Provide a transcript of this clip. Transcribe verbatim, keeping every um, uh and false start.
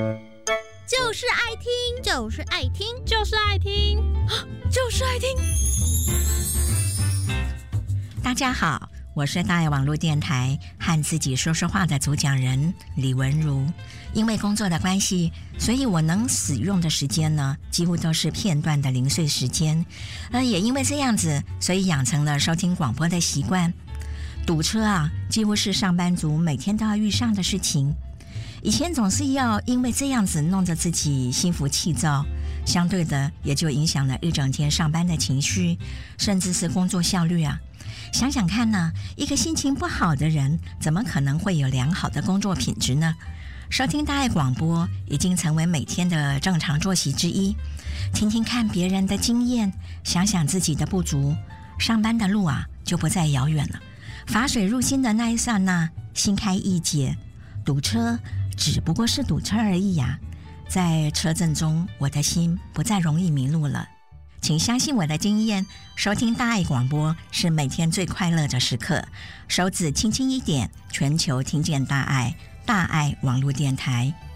就是爱听， 就是爱听， 就是爱听， 就是爱听。 大家好，我是大爱网络电台和自己说说话的主讲人李文如。因为工作的关系，所以我能使用的时间呢，几乎都是片段的零碎时间。而也因为这样子，所以养成了收听广播的习惯。堵车啊，几乎是上班族每天都要遇上的事情。以前总是要因为这样子弄得自己心浮气躁，相对的也就影响了一整天上班的情绪，甚至是工作效率啊。想想看呢，一个心情不好的人，怎么可能会有良好的工作品质呢？收听大爱广播已经成为每天的正常作息之一，听听看别人的经验，想想自己的不足，上班的路啊就不再遥远了。法水入心的那一刹那，心开意解，堵车只不过是堵车而已呀、啊。在车阵中，我的心不再容易迷路了。请相信我的经验，收听大爱广播是每天最快乐的时刻。手指轻轻一点，全球听见大爱，大爱网络电台。